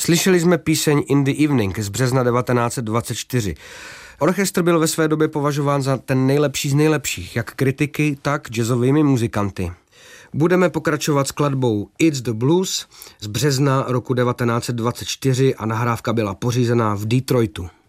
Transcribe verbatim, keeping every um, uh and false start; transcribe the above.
Slyšeli jsme píseň In the Evening z března devatenáct set dvacet čtyři. Orchestr byl ve své době považován za ten nejlepší z nejlepších, jak kritiky, tak jazzovými muzikanty. Budeme pokračovat skladbou It's the Blues z března roku devatenáct set dvacet čtyři a nahrávka byla pořízená v Detroitu.